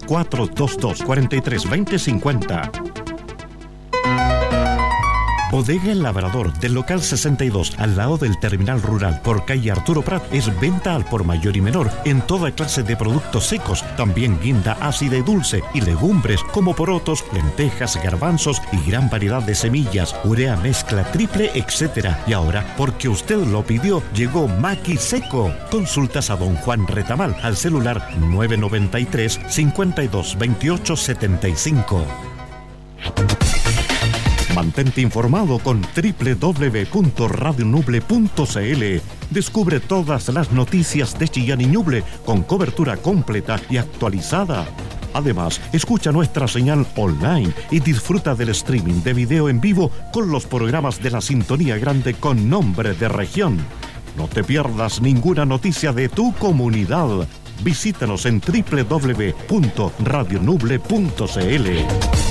422-432050. Bodega El Labrador, del local 62, al lado del terminal rural, por calle Arturo Prat, es venta al por mayor y menor en toda clase de productos secos, también guinda ácida y dulce, y legumbres como porotos, lentejas, garbanzos y gran variedad de semillas, urea mezcla triple, etc. Y ahora, porque usted lo pidió, llegó Maqui Seco. Consultas a don Juan Retamal al celular 993 52 28 75. Mantente informado con www.radionuble.cl. Descubre todas las noticias de Chillán y Ñuble con cobertura completa y actualizada. Además, escucha nuestra señal online y disfruta del streaming de video en vivo con los programas de la Sintonía Grande con nombre de región. No te pierdas ninguna noticia de tu comunidad. Visítanos en www.radionuble.cl.